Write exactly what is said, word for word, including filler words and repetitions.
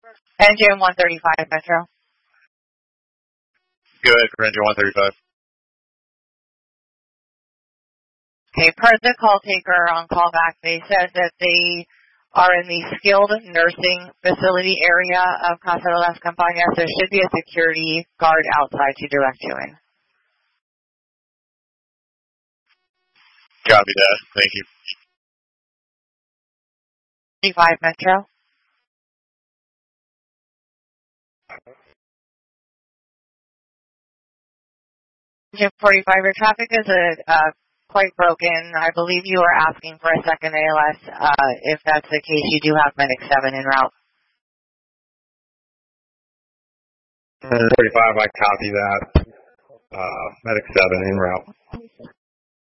Engine one thirty-five, Metro. Go ahead for engine one thirty-five. Okay, per the call taker on callback, they said that they are in the skilled nursing facility area of Casa de las Campañas. There should be a security guard outside to direct you in. Copy that. Thank you. thirty-five, Metro. Engine forty-five, your traffic is a, uh, quite broken. I believe you are asking for a second A L S. Uh, if that's the case, you do have Medic seven en route. thirty-five, I copy that. Uh, Medic seven en route.